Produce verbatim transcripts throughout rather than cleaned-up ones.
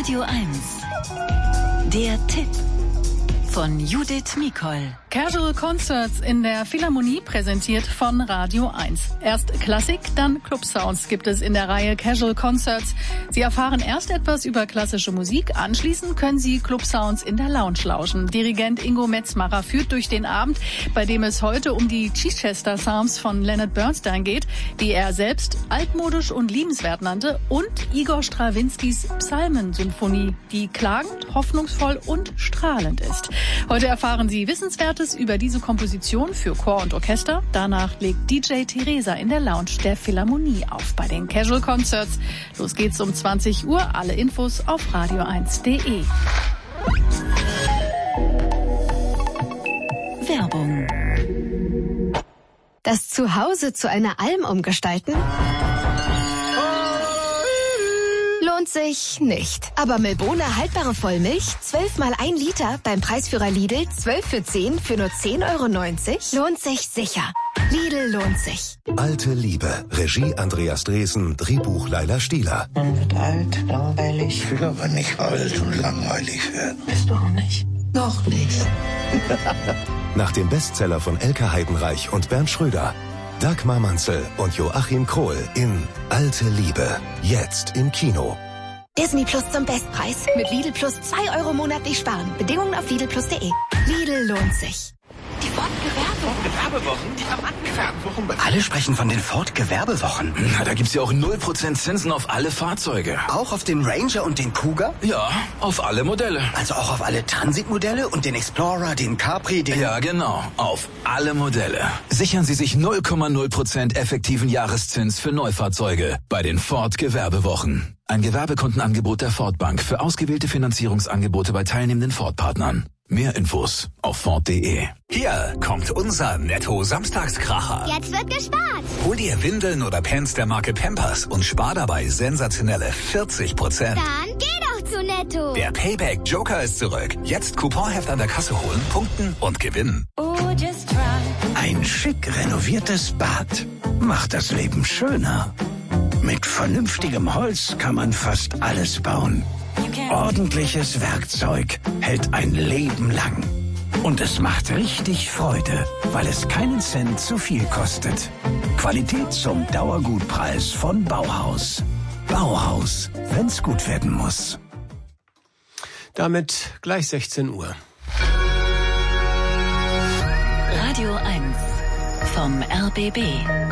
Radio eins. Der Tipp von Judith Mikol. Casual Concerts in der Philharmonie, präsentiert von Radio eins. Erst Klassik, dann Club-Sounds gibt es in der Reihe Casual Concerts. Sie erfahren erst etwas über klassische Musik, anschließend können Sie Club-Sounds in der Lounge lauschen. Dirigent Ingo Metzmacher führt durch den Abend, bei dem es heute um die Chichester Psalms von Leonard Bernstein geht, die er selbst altmodisch und liebenswert nannte, und Igor Strawinskys Psalmensymphonie, die klagend, hoffnungsvoll und strahlend ist. Heute erfahren Sie Wissenswertes über diese Komposition für Chor und Orchester. Danach legt D J Theresa in der Lounge der Philharmonie auf bei den Casual Concerts. Los geht's um zwanzig Uhr. Alle Infos auf radio eins punkt de. Werbung. Das Zuhause zu einer Alm umgestalten? Lohnt sich nicht. Aber Milbona haltbare Vollmilch, zwölf mal ein Liter, beim Preisführer Lidl, zwölf für zehn, für nur zehn Euro neunzig, lohnt sich sicher. Lidl lohnt sich. Alte Liebe. Regie Andreas Dresen, Drehbuch Laila Stieler. Man wird alt, langweilig. Ich will aber nicht alt und langweilig werden. Bist du auch nicht? Noch nicht. Nach dem Bestseller von Elke Heidenreich und Bernd Schröder. Dagmar Manzel und Joachim Krohl in Alte Liebe. Jetzt im Kino. Disney Plus zum Bestpreis. Mit Lidl Plus zwei Euro monatlich sparen. Bedingungen auf lidl plus punkt de. Lidl lohnt sich. Die Ford-Gewerbewochen. Gewerbewochen? Die Rabattgewerbewochen. Alle sprechen von den Ford-Gewerbewochen. Na, da gibt's ja auch null Prozent Zinsen auf alle Fahrzeuge. Auch auf den Ranger und den Cougar? Ja, auf alle Modelle. Also auch auf alle Transit-Modelle und den Explorer, den Capri, den... Ja, genau. Auf alle Modelle. Sichern Sie sich null Komma null Prozent effektiven Jahreszins für Neufahrzeuge bei den Ford-Gewerbewochen. Ein Gewerbekundenangebot der Ford Bank für ausgewählte Finanzierungsangebote bei teilnehmenden Ford-Partnern. Mehr Infos auf Ford punkt de. Hier kommt unser Netto-Samstagskracher. Jetzt wird gespart. Hol dir Windeln oder Pants der Marke Pampers und spar dabei sensationelle vierzig Prozent. Dann geh doch zu Netto. Der Payback Joker ist zurück. Jetzt Couponheft an der Kasse holen, punkten und gewinnen. Oh, just try. Ein schick renoviertes Bad macht das Leben schöner. Mit vernünftigem Holz kann man fast alles bauen. Ordentliches Werkzeug hält ein Leben lang. Und es macht richtig Freude, weil es keinen Cent zu viel kostet. Qualität zum Dauergutpreis von Bauhaus. Bauhaus, wenn's gut werden muss. Damit gleich sechzehn Uhr. Radio eins vom R B B.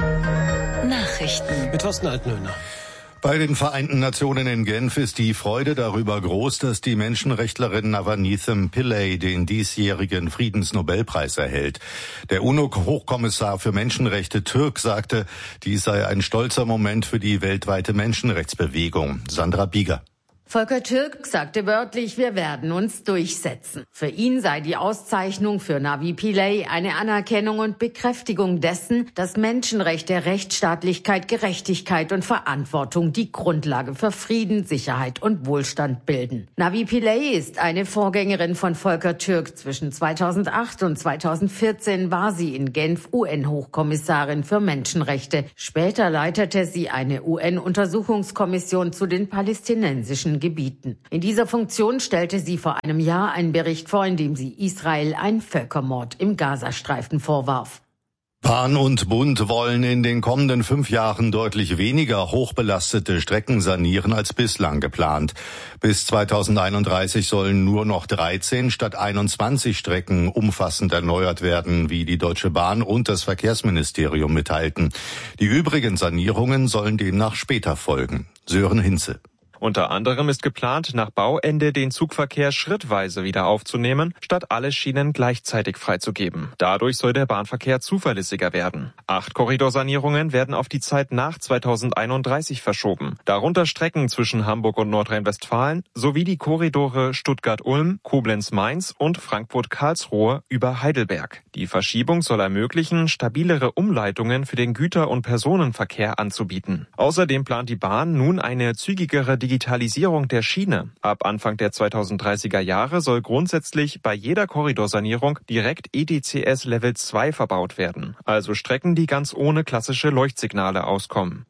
Nachrichten. Mit Thorsten Altnöhner. Bei den Vereinten Nationen in Genf ist die Freude darüber groß, dass die Menschenrechtlerin Navanithem Pillay den diesjährigen Friedensnobelpreis erhält. Der UNO-Hochkommissar für Menschenrechte Türk sagte, dies sei ein stolzer Moment für die weltweite Menschenrechtsbewegung. Sandra Bieger. Volker Türk sagte wörtlich, wir werden uns durchsetzen. Für ihn sei die Auszeichnung für Navi Pillay eine Anerkennung und Bekräftigung dessen, dass Menschenrechte, Rechtsstaatlichkeit, Gerechtigkeit und Verantwortung die Grundlage für Frieden, Sicherheit und Wohlstand bilden. Navi Pillay ist eine Vorgängerin von Volker Türk. Zwischen zweitausendacht und zweitausendvierzehn war sie in Genf U N-Hochkommissarin für Menschenrechte. Später leitete sie eine U N-Untersuchungskommission zu den palästinensischen Gebieten. In dieser Funktion stellte sie vor einem Jahr einen Bericht vor, in dem sie Israel einen Völkermord im Gazastreifen vorwarf. Bahn und Bund wollen in den kommenden fünf Jahren deutlich weniger hochbelastete Strecken sanieren als bislang geplant. Bis zweitausendeinunddreißig sollen nur noch dreizehn statt einundzwanzig Strecken umfassend erneuert werden, wie die Deutsche Bahn und das Verkehrsministerium mitteilten. Die übrigen Sanierungen sollen demnach später folgen. Sören Hinze. Unter anderem ist geplant, nach Bauende den Zugverkehr schrittweise wieder aufzunehmen, statt alle Schienen gleichzeitig freizugeben. Dadurch soll der Bahnverkehr zuverlässiger werden. Acht Korridorsanierungen werden auf die Zeit nach zweitausendeinunddreißig verschoben. Darunter Strecken zwischen Hamburg und Nordrhein-Westfalen sowie die Korridore Stuttgart-Ulm, Koblenz-Mainz und Frankfurt-Karlsruhe über Heidelberg. Die Verschiebung soll ermöglichen, stabilere Umleitungen für den Güter- und Personenverkehr anzubieten. Außerdem plant die Bahn nun eine zügigere Digitalisierung der Schiene. Ab Anfang der zweitausenddreißiger Jahre soll grundsätzlich bei jeder Korridorsanierung direkt E D C S Level zwei verbaut werden, also Strecken, die ganz ohne klassische Leuchtsignale auskommen.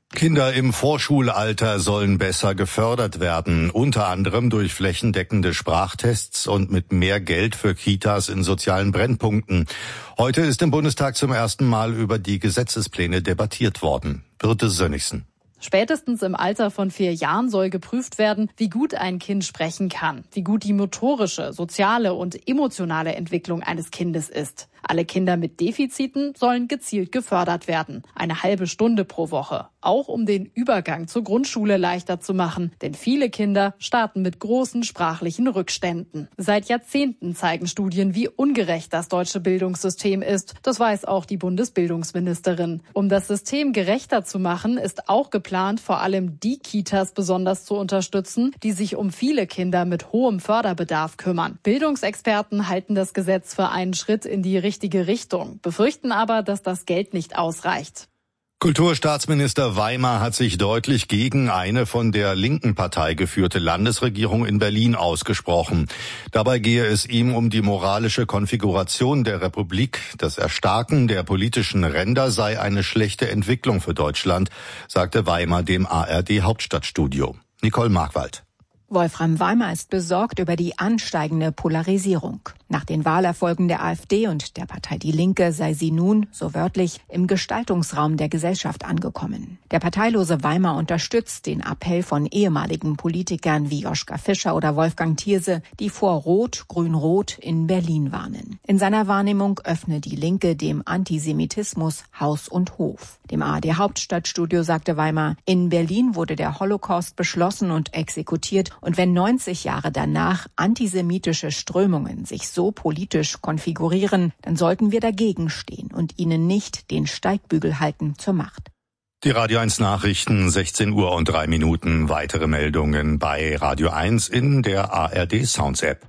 Kinder im Vorschulalter sollen besser gefördert werden, unter anderem durch flächendeckende Sprachtests und mit mehr Geld für Kitas in sozialen Brennpunkten. Heute ist im Bundestag zum ersten Mal über die Gesetzespläne debattiert worden. Birte Sönnigsen. Spätestens im Alter von vier Jahren soll geprüft werden, wie gut ein Kind sprechen kann, wie gut die motorische, soziale und emotionale Entwicklung eines Kindes ist. Alle Kinder mit Defiziten sollen gezielt gefördert werden. Eine halbe Stunde pro Woche. Auch um den Übergang zur Grundschule leichter zu machen. Denn viele Kinder starten mit großen sprachlichen Rückständen. Seit Jahrzehnten zeigen Studien, wie ungerecht das deutsche Bildungssystem ist. Das weiß auch die Bundesbildungsministerin. Um das System gerechter zu machen, ist auch geplant, vor allem die Kitas besonders zu unterstützen, die sich um viele Kinder mit hohem Förderbedarf kümmern. Bildungsexperten halten das Gesetz für einen Schritt in die richtige Richtung, befürchten aber, dass das Geld nicht ausreicht. Kulturstaatsminister Weimar hat sich deutlich gegen eine von der linken Partei geführte Landesregierung in Berlin ausgesprochen. Dabei gehe es ihm um die moralische Konfiguration der Republik. Das Erstarken der politischen Ränder sei eine schlechte Entwicklung für Deutschland, sagte Weimar dem A R D-Hauptstadtstudio. Nicole Markwald. Wolfram Weimar ist besorgt über die ansteigende Polarisierung. Nach den Wahlerfolgen der AfD und der Partei Die Linke sei sie nun, so wörtlich, im Gestaltungsraum der Gesellschaft angekommen. Der parteilose Weimar unterstützt den Appell von ehemaligen Politikern wie Joschka Fischer oder Wolfgang Thierse, die vor Rot, Grün-Rot in Berlin warnen. In seiner Wahrnehmung öffne Die Linke dem Antisemitismus Haus und Hof. Dem A R D-Hauptstadtstudio sagte Weimar, in Berlin wurde der Holocaust beschlossen und exekutiert. Und wenn neunzig Jahre danach antisemitische Strömungen sich so politisch konfigurieren, dann sollten wir dagegen stehen und ihnen nicht den Steigbügel halten zur Macht. Die Radio eins Nachrichten, sechzehn Uhr und drei Minuten. Weitere Meldungen bei Radio eins in der A R D Sounds App.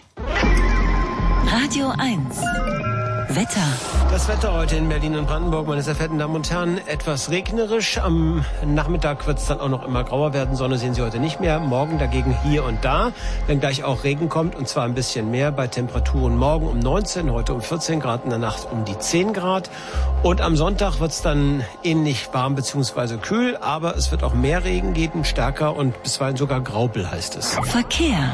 Radio eins. Wetter. Das Wetter heute in Berlin und Brandenburg, meine sehr verehrten Damen und Herren, etwas regnerisch. Am Nachmittag wird es dann auch noch immer grauer werden. Sonne sehen Sie heute nicht mehr. Morgen dagegen hier und da, wenn gleich auch Regen kommt, und zwar ein bisschen mehr bei Temperaturen morgen um neunzehn, heute um vierzehn Grad, in der Nacht um die zehn Grad. Und am Sonntag wird es dann ähnlich warm bzw. kühl, aber es wird auch mehr Regen geben, stärker und bisweilen sogar Graupel heißt es. Verkehr.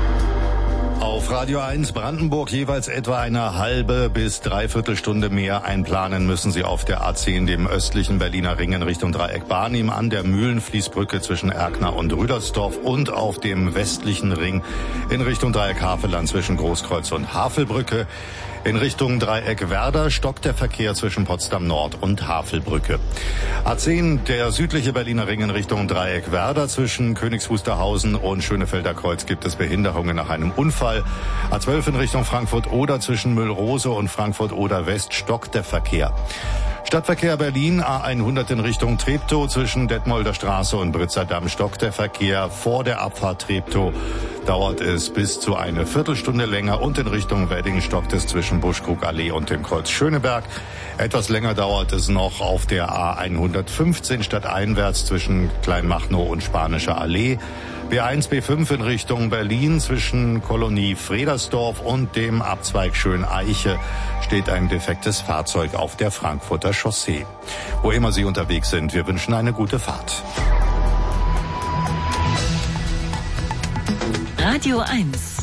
Auf Radio eins Brandenburg jeweils etwa eine halbe bis dreiviertel Stunde mehr einplanen müssen Sie auf der A zehn, dem östlichen Berliner Ring in Richtung Dreieck Barnim, an der Mühlenfließbrücke zwischen Erkner und Rüdersdorf und auf dem westlichen Ring in Richtung Dreieck Havelland zwischen Großkreuz und Havelbrücke. In Richtung Dreieck Werder stockt der Verkehr zwischen Potsdam Nord und Havelbrücke. A zehn, der südliche Berliner Ring in Richtung Dreieck Werder zwischen Königs Wusterhausen und Schönefelder Kreuz gibt es Behinderungen nach einem Unfall. A zwölf in Richtung Frankfurt-Oder zwischen Müllrose und Frankfurt-Oder West stockt der Verkehr. Stadtverkehr Berlin, A hundert in Richtung Treptow zwischen Detmolder Straße und Britzer Damm stockt der Verkehr. Vor der Abfahrt Treptow dauert es bis zu eine Viertelstunde länger und in Richtung Wedding stockt es zwischen Buschkrugallee und dem Kreuz Schöneberg. Etwas länger dauert es noch auf der A hundertfünfzehn stadteinwärts zwischen Kleinmachnow und Spanischer Allee. B eins, B fünf in Richtung Berlin zwischen Kolonie Fredersdorf und dem Abzweig Schöneiche steht ein defektes Fahrzeug auf der Frankfurter Chaussee. Wo immer Sie unterwegs sind, wir wünschen eine gute Fahrt. Radio eins.